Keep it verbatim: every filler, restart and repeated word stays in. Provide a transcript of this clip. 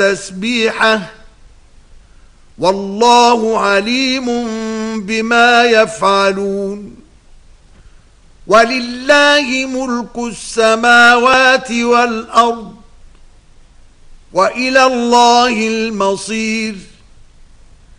تسبيحه والله عليم بما يفعلون. ولله ملك السماوات والأرض وإلى الله المصير.